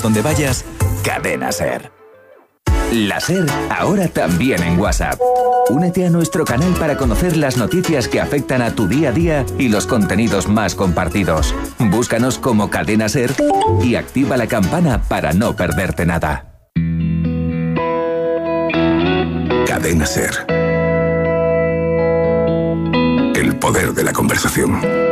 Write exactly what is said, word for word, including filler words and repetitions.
vayas donde vayas, Cadena SER. La SER, ahora también en WhatsApp. Únete a nuestro canal para conocer las noticias que afectan a tu día a día y los contenidos más compartidos. Búscanos como Cadena SER y activa la campana para no perderte nada. Cadena SER. El poder de la conversación.